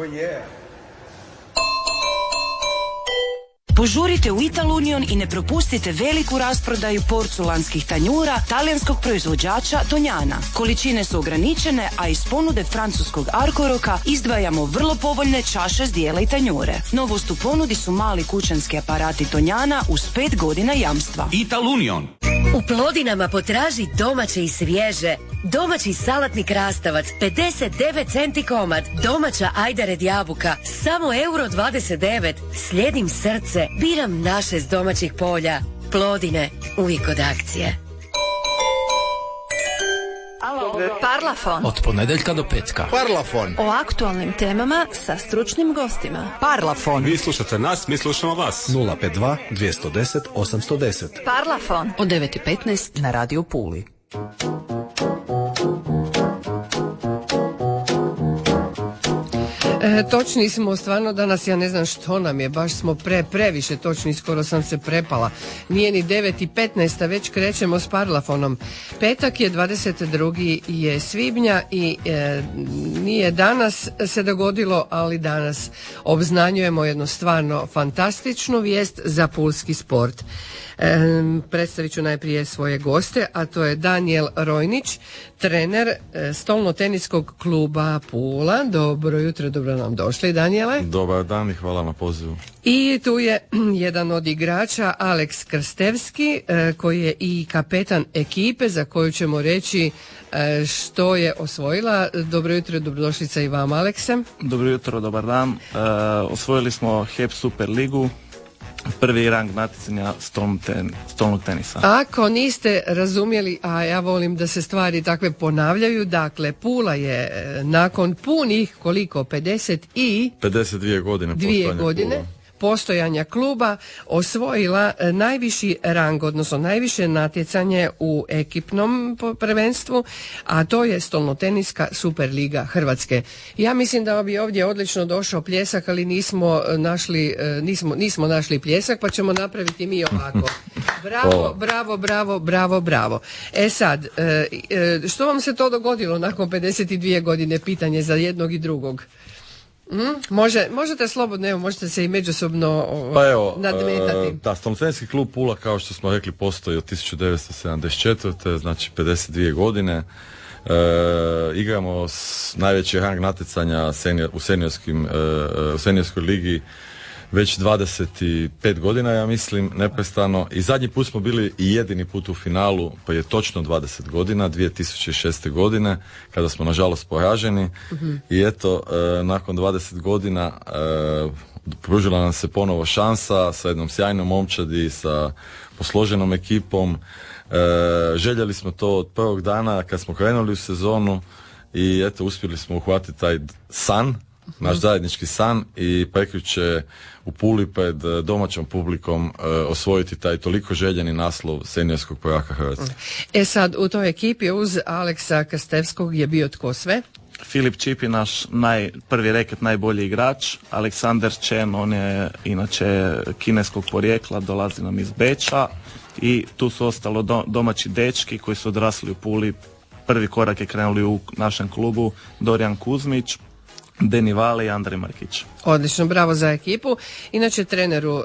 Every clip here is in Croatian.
Požurite u Italunion i ne propustite veliku rasprodaju porculanskih tanjura talijanskog proizvođača Tonjana. Količine su ograničene, a iz ponude francuskog Arcoroka izdvajamo vrlo povoljne čaše, zdjela i tanjure. Novost u ponudi su mali kućanski aparati Tonjana uz 5 godina jamstva. Italunion. U Plodinama potraži domaće i svježe. Domaći salatni krastavac 59 centi komad. Domaća ajdared jabuka samo €29. Slijedim srce, biram naše s domaćih polja. Plodine, uvijek od akcije. Parlafon. Od ponedjeljka do petka. Parlafon. O aktualnim temama sa stručnim gostima. Parlafon. Vi slušate nas, mi slušamo vas. 052 210 810. Parlafon. Od 9:15 na Radio Puli. Točni smo stvarno danas, ja ne znam što nam je, baš smo previše točni, skoro sam se prepala. Nije ni 9:15, a već krećemo s Parlafonom. Petak je 22. je svibnja i nije danas se dogodilo, ali danas obznanjujemo jednu stvarno fantastičnu vijest za pulski sport. Predstavit ću najprije svoje goste, a to je Danijel Rojnić, trener stolno-teniskog kluba Pula. Dobro jutro, dobro nam došli, Danijele. Dobar dan i hvala na pozivu. I tu je jedan od igrača, Aleks Krstevski, koji je i kapetan ekipe za koju ćemo reći što je osvojila. Dobro jutro, dobrodošlica i vam, Alekse. Dobro jutro, dobar dan. Osvojili smo HEP Super ligu, prvi rang natjecanja stolnog tenisa. Ako niste razumjeli, a ja volim da se stvari takve ponavljaju, dakle Pula je nakon punih koliko, 52 godine postojanja kluba osvojila najviši rang, odnosno najviše natjecanje u ekipnom prvenstvu, a to je stolnoteniska Superliga Hrvatske. Ja mislim da bi ovdje odlično došao pljesak, ali nismo našli pljesak, pa ćemo napraviti mi ovako. Bravo. E sad, što vam se to dogodilo nakon 52 godine, pitanje za jednog i drugog? Možete slobodno, evo, možete se i međusobno nadmetati. Da, stolnotenski klub Pula, kao što smo rekli, postoji od 1974. znači 52 godine. Igramo najveći rang natjecanja u seniorskoj ligi već 25 godina, ja mislim, neprestano. I zadnji put smo bili i jedini put u finalu, pa je točno 20 godina, 2006. godine, kada smo nažalost poraženi. I eto, nakon 20 godina pružila nam se ponovo šansa sa jednom sjajnom momčadi, sa posloženom ekipom. Željeli smo to od prvog dana kad smo krenuli u sezonu i eto, uspjeli smo uhvatiti taj san, naš zajednički san, i prekjuče u Puli pred domaćom publikom osvojiti taj toliko željeni naslov seniorskog prvaka Hrvatske. E sad, u toj ekipi uz Aleksa Krstevskog je bio tko sve? Filip Čipi, naš prvi reket najbolji igrač, Aleksander Čen, on je inače kineskog porijekla, dolazi nam iz Beča, i tu su ostalo domaći dečki koji su odrasli u Puli. Prvi korak je krenuli u našem klubu, Dorijan Kuzmić, Deni Vale i Andrej Markić. Odlično, bravo za ekipu. Inače, treneru,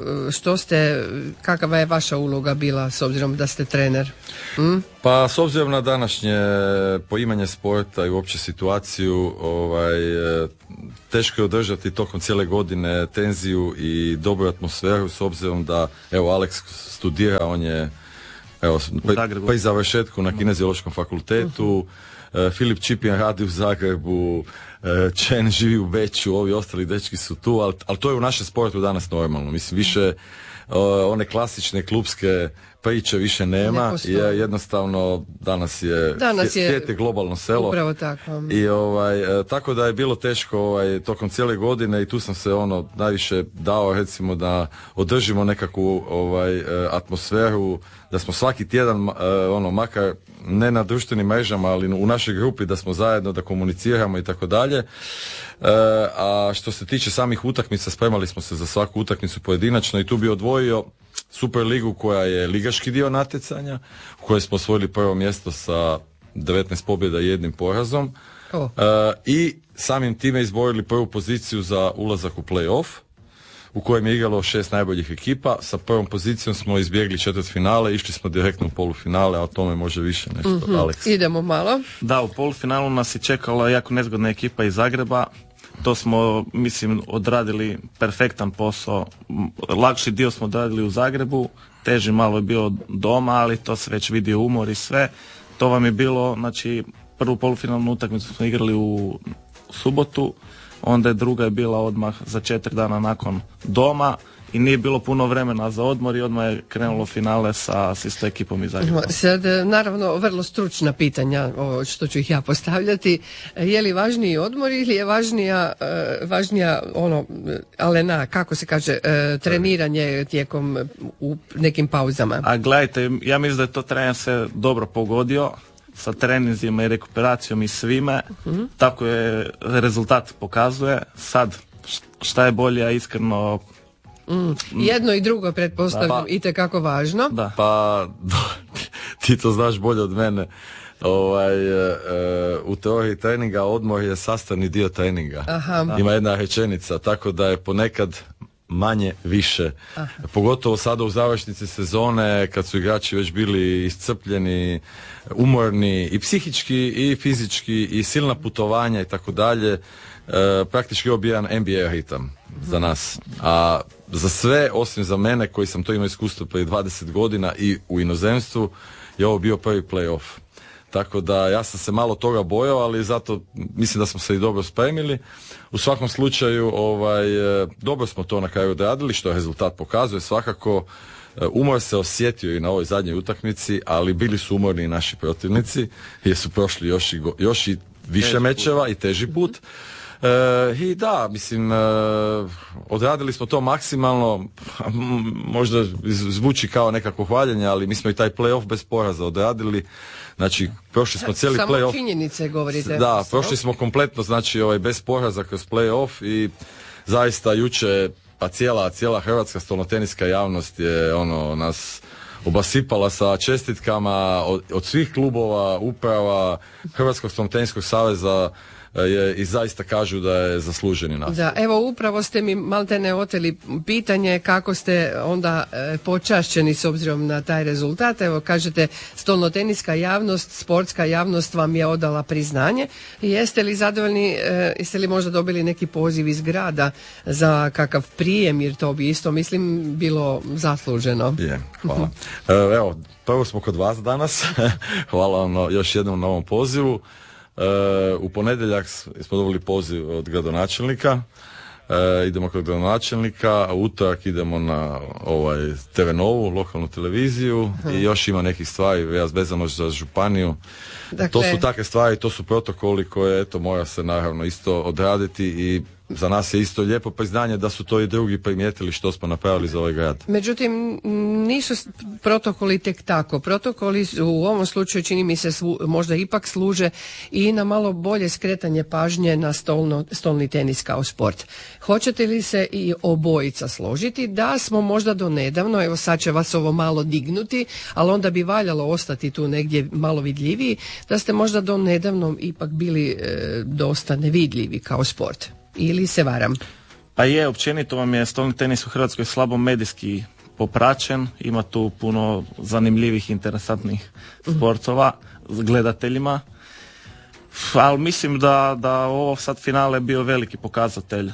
kakva je vaša uloga bila s obzirom da ste trener? Pa s obzirom na današnje poimanje sporta i uopće situaciju, teško je održati tokom cijele godine tenziju i dobru atmosferu, s obzirom da, evo, Aleks studira, on je pa i završetku na Kineziološkom fakultetu, Filip Čipin radi u Zagrebu, Čen živi u Beču, ovi ostali dečki su tu, ali to je u našem sportu danas normalno. Mislim, više one klasične klubske priče više nema, jednostavno danas je svijet je globalno selo. Upravo tako. I tako da je bilo teško tokom cijele godine, i tu sam se najviše dao, recimo, da održimo nekakvu atmosferu, da smo svaki tjedan makar ne na društvenim mrežama, ali u našoj grupi, da smo zajedno, da komuniciramo i tako dalje. A što se tiče samih utakmica, spremali smo se za svaku utakmicu pojedinačno, i tu bi odvojio Super ligu, koja je ligaški dio natjecanja, u kojoj smo osvojili prvo mjesto sa 19 pobjeda i 1 porazom. I samim time izborili prvu poziciju za ulazak u play-off, u kojem je igralo 6 najboljih ekipa. Sa prvom pozicijom smo izbjegli četvrtfinale, išli smo direktno u polufinale, a o tome može više nešto. Alex. Idemo malo. Da, u polufinalu nas je čekala jako nezgodna ekipa iz Zagreba. To smo, mislim, odradili perfektan posao. Lakši dio smo odradili u Zagrebu, teži malo je bio doma, ali to se već vidio umor i sve. To vam je bilo, znači, prvu polufinalnu utakmicu smo igrali u subotu, onda je druga je bila odmah za 4 dana nakon doma i nije bilo puno vremena za odmor i odmah je krenulo finale sa isto ekipom iz Zagreba. Sad, naravno, vrlo stručna pitanja, ovo što ću ih ja postavljati. Je li važniji odmor ili je važnija ono, alena, kako se kaže, treniranje tijekom u nekim pauzama? A gledajte, ja mislim da je to trener se dobro pogodio sa treninzima i rekuperacijom i svime. Tako je rezultat pokazuje. Sad, šta je bolje, a iskreno... Jedno i drugo, pretpostavljam, itekako važno. Da. Pa, ti to znaš bolje od mene. U teoriji treninga odmor je sastavni dio treninga. Ima jedna rečenica, tako da je ponekad manje više. Pogotovo sada u završnici sezone, kad su igrači već bili iscrpljeni, umorni i psihički i fizički i silna putovanja i tako dalje. Praktički ovo bi jedan NBA ritam za nas. A za sve, osim za mene koji sam to imao iskustvo prije 20 godina i u inozemstvu, je ovo bio prvi play-off. Tako da ja sam se malo toga bojao, ali zato mislim da smo se i dobro spremili. U svakom slučaju dobro smo to na kraju odradili, što rezultat pokazuje svakako. Umor se osjetio i na ovoj zadnjoj utakmici, ali bili su umorni i naši protivnici jer su prošli još i više mečeva i teži put. I da, mislim, odradili smo to maksimalno, možda zvuči kao nekako hvaljenje, ali mi smo i taj play-off bez poraza odradili. Znači, prošli smo cijeli play-off. Samo činjenice govorite. Da, prošli smo kompletno, znači bez poraza kroz play-off i zaista juče, pa cijela hrvatska stolnoteniska javnost je nas obasipala sa čestitkama od svih klubova, uprava, Hrvatskog stolnoteniskog saveza i zaista kažu da je zasluženi nastup. Da, evo upravo ste mi maltene oteli pitanje kako ste onda počašćeni s obzirom na taj rezultat. Evo kažete, stolnoteniska javnost, sportska javnost vam je odala priznanje. Jeste li zadovoljni, jeste li možda dobili neki poziv iz grada za kakav prijem, jer to bi isto, mislim, bilo zasluženo. Je, hvala. Evo, prvo smo kod vas danas. Hvala vam još jednom na ovom pozivu. U ponedjeljak smo dobili poziv od gradonačelnika, idemo kod gradonačelnika, a u utorak idemo na TV Novu, lokalnu televiziju i još ima nekih stvari vezano za županiju. Dakle, to su takve stvari, to su protokoli koje mora se naravno isto odraditi i za nas je isto lijepo priznanje da su to i drugi primijetili što smo napravili za ovaj grad. Međutim, nisu protokoli tek tako. Protokoli u ovom slučaju, čini mi se, možda ipak služe i na malo bolje skretanje pažnje na stolni tenis kao sport. Hoćete li se i obojica složiti da smo možda do nedavno, evo sad će vas ovo malo dignuti, ali onda bi valjalo ostati tu negdje malo vidljiviji, da ste možda do nedavno ipak bili dosta nevidljivi kao sport? Ili se varam? Pa je, općenito vam je stolni tenis u Hrvatskoj slabo medijski popraćen, ima tu puno zanimljivih, interesantnih sportova s gledateljima, ali mislim da ovo sad finale bio veliki pokazatelj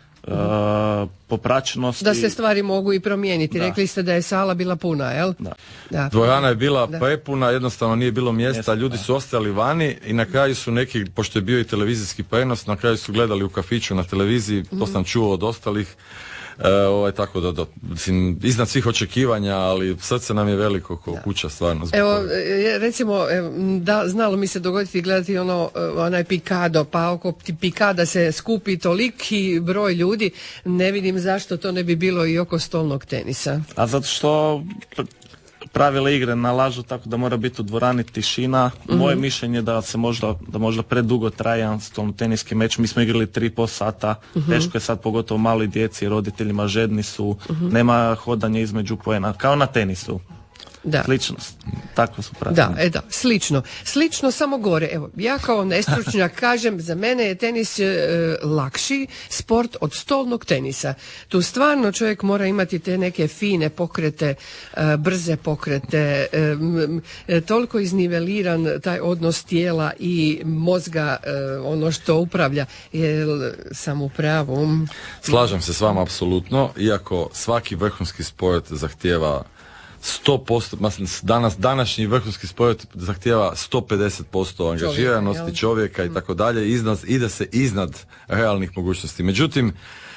popraćenosti. Da se stvari mogu i promijeniti. Da. Rekli ste da je sala bila puna, jel? Da. Dvorana je bila prepuna, jednostavno nije bilo mjesta, ljudi su ostali vani i na kraju su neki, pošto je bio i televizijski prenos, na kraju su gledali u kafiću na televiziji, to sam čuo od ostalih. Tako da, mislim, iznad svih očekivanja, ali srce nam je veliko ko kuća stvarno. Evo, recimo, znalo mi se dogoditi gledati onaj pikado, pa oko pikada se skupi toliki broj ljudi, ne vidim zašto to ne bi bilo i oko stolnog tenisa. A zato što pravila igre nalažu tako da mora biti u dvorani tišina. Moje mišljenje da se možda predugo traje jedan stolnoteniski meč. Mi smo igrali 3,5 sata. Teško je sad, pogotovo maloj djeci, roditeljima žedni su. Nema hodanja između poena, kao na tenisu. Da. Sličnost. Tako su pravili. Da, slično samo gore. Evo, ja kao nestručnjak kažem, za mene je tenis lakši sport od stolnog tenisa. Tu stvarno čovjek mora imati te neke fine pokrete, brze pokrete, toliko izniveliran taj odnos tijela i mozga, ono što upravlja. Jel sam u pravu? Slažem se s vama apsolutno, iako svaki vrhunski sport zahtijeva 100%, današnji vrhunski sport zahtijeva 150% angažiranosti čovjeka i tako dalje, ide se iznad realnih mogućnosti. Međutim,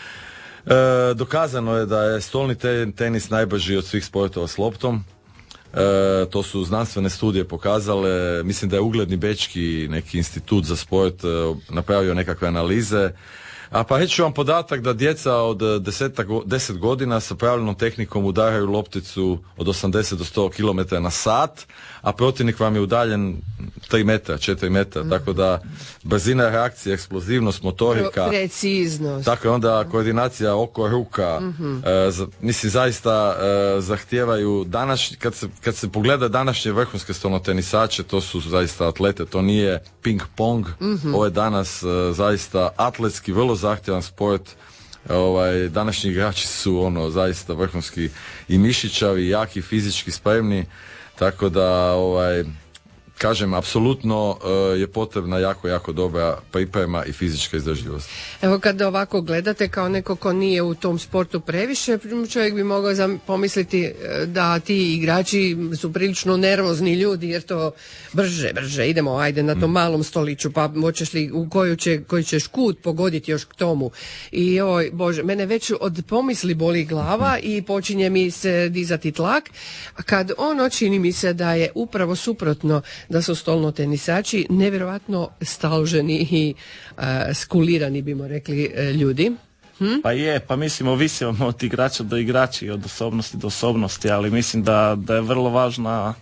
dokazano je da je stolni tenis najbrži od svih sportova s loptom. To su znanstvene studije pokazale. Mislim da je ugledni bečki neki institut za sport napravio nekakve analize. A pa reći ću vam podatak da djeca od 10 godina sa pravilnom tehnikom udaraju lopticu od 80 do 100 km na sat, a protivnik vam je udaljen 3 metra, 4 metra, tako da brzina reakcije, eksplozivnost, motorika, preciznost, tako je onda koordinacija oko ruka, mislim zaista zahtijevaju kad se pogleda današnje vrhunske stolnotenisače, to su zaista atlete, to nije ping pong, ovo je danas zaista atletski, vrlo zahtjevan sport. Današnji igrači su zaista vrhunski i mišićavi, jaki, fizički spremni, tako da kažem, apsolutno je potrebna jako dobra priprema i fizička izdržljivost. Evo, kada ovako gledate kao neko ko nije u tom sportu previše, čovjek bi mogao pomisliti da ti igrači su prilično nervozni ljudi, jer to brže, idemo, ajde na tom malom stoliću, pa hoćeš li koji ćeš kut pogoditi još k tomu. I Bože, mene već od pomisli boli glava i počinje mi se dizati tlak, kad čini mi se da je upravo suprotno, da su stolnotenisači nevjerojatno staloženi i skulirani, bimo rekli, ljudi. Pa mislim, ovisimo od igrača do igrača i od osobnosti do osobnosti, ali mislim da je vrlo važna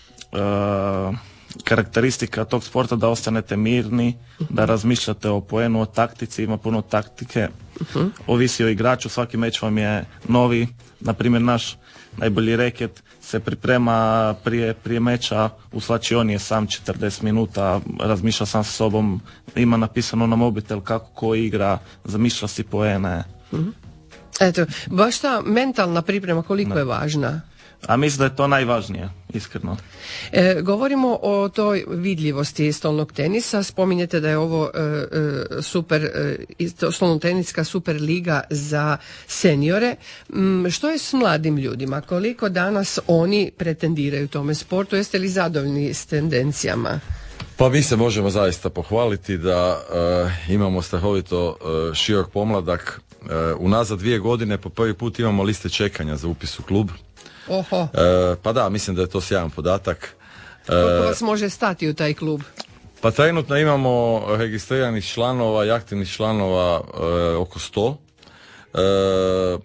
karakteristika tog sporta da ostanete mirni, da razmišljate o poenu, o taktici, ima puno taktike, ovisi o igraču, svaki meč vam je novi, na primjer naš najbolji reket se priprema prije meča u slačioni je sam 40 minuta, razmišlja sam sa sobom, ima napisano na mobitel kako ko igra, zamišlja si poene. Eto, baš ta mentalna priprema koliko je važna? A mislim da je to najvažnije, iskreno. Govorimo o toj vidljivosti stolnog tenisa, spominjete da je ovo stolnoteniska super liga za seniore. Što je s mladim ljudima? Koliko danas oni pretendiraju tome sportu? Jeste li zadovoljni s tendencijama? Pa mi se možemo zaista pohvaliti da imamo strahovito širok pomladak. Unazad 2 godine po prvi put imamo liste čekanja za upis u klub. Oho. Pa da, mislim da je to sjajan podatak. Koliko vas može stati u taj klub? Pa trenutno imamo registriranih članova i aktivnih članova oko 100.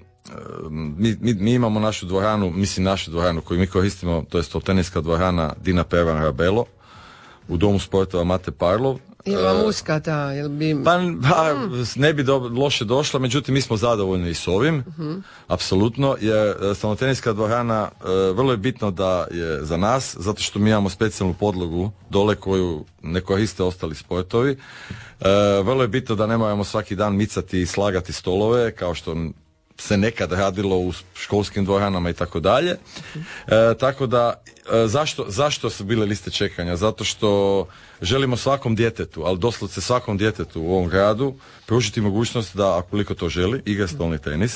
Mi imamo našu dvoranu koju mi koristimo, to je stolteniska dvorana Dina Pervan Rabelo u Domu sportova Mate Parlov. Ili vam uska ta? Ne bi loše došla, međutim mi smo zadovoljni i s ovim, apsolutno, jer stolnoteniska dvorana vrlo je bitno da je za nas, zato što mi imamo specijalnu podlogu dole koju ne koriste ostali sportovi. Vrlo je bitno da ne moramo svaki dan micati i slagati stolove, kao što se nekad radilo u školskim dvoranama i tako dalje. Tako da, zašto su bile liste čekanja? Zato što želimo svakom djetetu, ali doslovce svakom djetetu u ovom gradu pružiti mogućnost da, akoliko to želi, igra stolni tenis.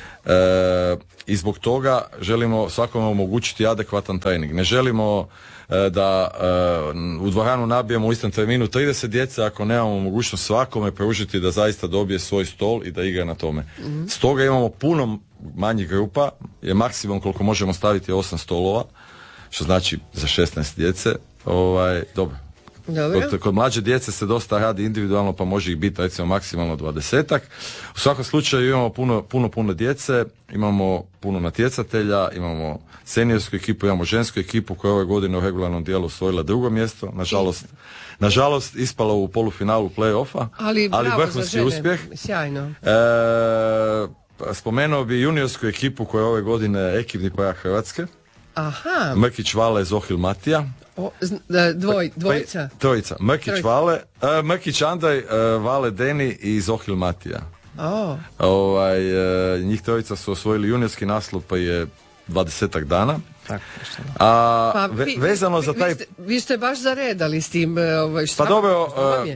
I zbog toga želimo svakome omogućiti adekvatan trening. Ne želimo da u dvoranu nabijemo u istom terminu 30 djece ako nemamo mogućnost svakome pružiti da zaista dobije svoj stol i da igra na tome. Stoga imamo puno manjih grupa, je maksimum koliko možemo staviti 8 stolova, što znači za 16 djece. Dobro. Kod mlađe djece se dosta radi individualno, pa može ih biti recimo maksimalno 20-ak. U svakom slučaju imamo puno djece, imamo puno natjecatelja, imamo seniorsku ekipu, imamo žensku ekipu koja ove godine u regularnom dijelu osvojila 2. mjesto, nažalost ispala u polufinalu play-offa, ali vrhunski uspjeh. Sjajno. Spomenuo bi juniorsku ekipu koja je ove godine ekipni prvak Hrvatske. Aha. Mrkić Vale, Zohil Matija. Dvojica? Trojica. Mrkić Vale, Mrkić Andrej, Vale Deni i Zohil Matija. Njih trojica su osvojili juniorski naslov pa je 20-ak dana. Vezano za taj... Vi ste baš zaredali s tim... Pa dobro...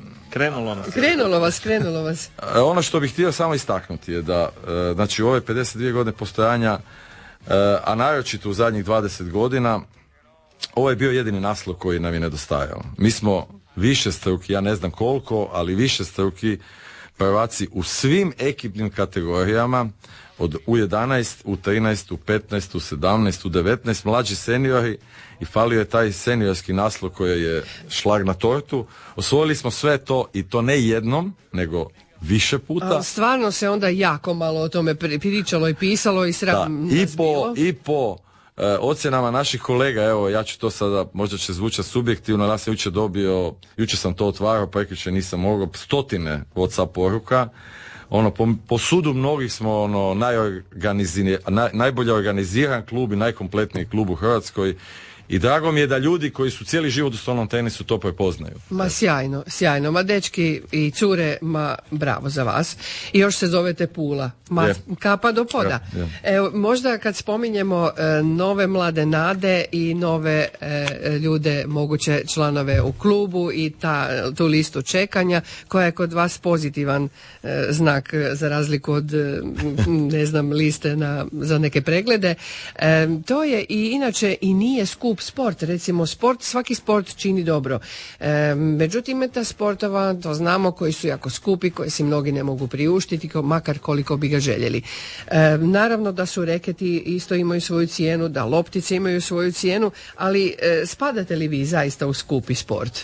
Krenulo vas. Ono što bih htio samo istaknuti je da znači u ove 52 godine postojanja, a naročito u zadnjih 20 godina, ovo je bio jedini naslov koji nam je nedostajao. Mi smo višestruki, ja ne znam koliko, ali višestruki prvaci u svim ekipnim kategorijama, od U11, U13, U15, U17, U19, mlađi seniori, i falio je taj seniorski naslov koji je šlag na tortu. Osvojili smo sve to, i to ne jednom, nego više puta. Stvarno se onda jako malo o tome pričalo i pisalo i sram nas bilo. I po ocjenama naših kolega, evo ja ću to sada, možda će zvučati subjektivno, ja sam jučer sam to otvarao, prekjučer nisam mogao, 100 WhatsApp poruka. Po sudu mnogih smo najbolje organiziran klub i najkompletniji klub u Hrvatskoj. I drago mi je da ljudi koji su cijeli život u stolnom tenisu to prepoznaju. Ma sjajno. Ma dečki i cure, ma bravo za vas. I još se zovete Pula. Ma kapa do poda. Evo, možda kad spominjemo nove mlade nade i nove ljude, moguće članove u klubu i tu listu čekanja, koja je kod vas pozitivan znak za razliku od liste za neke preglede. To je i inače i nije skup sport, recimo svaki sport čini dobro. Međutim, meta sportova, to znamo, koji su jako skupi, koje si mnogi ne mogu priuštiti, makar koliko bi ga željeli. Naravno da su reketi isto imaju svoju cijenu, da loptice imaju svoju cijenu, ali spadate li vi zaista u skupi sport?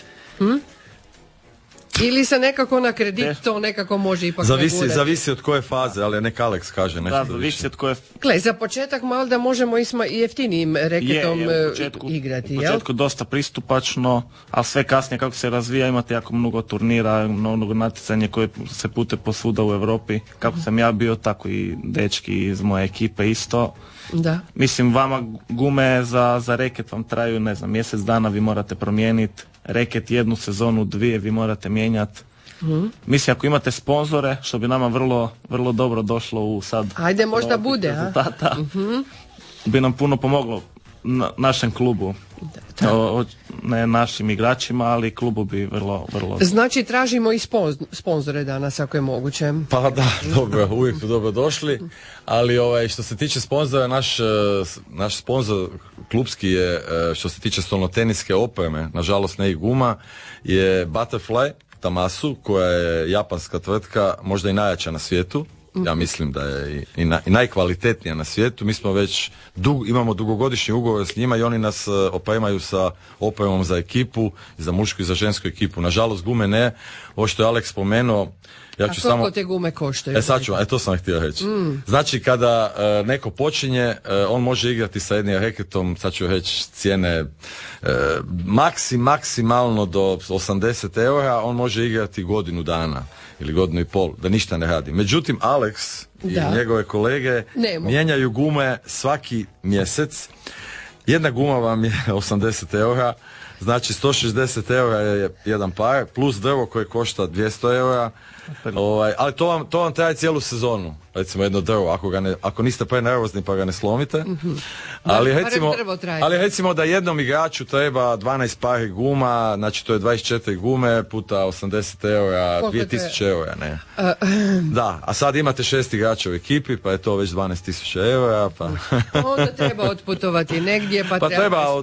Ili se nekako na kredit to nekako može ipak zavisi od koje faze, ali neka Alex kaže nešto. Da, zavisi od koje... Gle, za početak malo da možemo i jeftinijim reketom igrati, u početku dosta pristupačno, a sve kasnije kako se razvija imate jako mnogo turnira, mnogo natjecanje koje se pute posvuda u Europi. Kako sam ja bio, tako i dečki iz moje ekipe isto. Da. Mislim, vama gume za reket vam traju, mjesec dana vi morate promijeniti. Reket 1 sezonu, 2 vi morate mijenjati. Mislim, ako imate sponzore, što bi nama vrlo, vrlo dobro došlo u sad... Ajde, možda bude, rezultata, bi nam puno pomoglo našem klubu. Ne našim igračima, ali klubu bi vrlo... Znači, tražimo i sponzore danas, ako je moguće. Pa da, dobro, uvijek su dobro došli. Ali što se tiče sponzora, naš sponzor klubski je, što se tiče stolnoteniske opreme, nažalost ne i guma, je Butterfly Tamasu, koja je japanska tvrtka, možda i najjača na svijetu. Ja mislim da je i najkvalitetnija na svijetu. Mi smo već imamo dugogodišnji ugovor s njima i oni nas opremaju sa opremom za ekipu, za mušku i za žensku ekipu. Nažalost gume ne. Ovo što je Alex spomenuo, ja ću koliko te gume koštaju? To sam htio reći. Znači kada neko počinje, on može igrati sa jednim reketom, sad ću reći cijene maksimalno do 80 eura, on može igrati godinu dana ili godinu i pol, da ništa ne radi. Međutim, Alex i njegove kolege mijenjaju gume svaki mjesec. Jedna guma vam je 80 eura, znači 160 eura je jedan par, plus drvo koje košta 200 eura. Ali to vam traje cijelu sezonu, recimo jedno drvo, ako niste prenervozni pa ga ne slomite. Ali recimo da jednom igraču treba 12 pari guma, znači to je 24 gume puta 80 eura, 2000 eura, ne? Da, a sad imate 6 igrača u ekipi, pa je to već 12.000 eura. Onda treba otputovati negdje, pa treba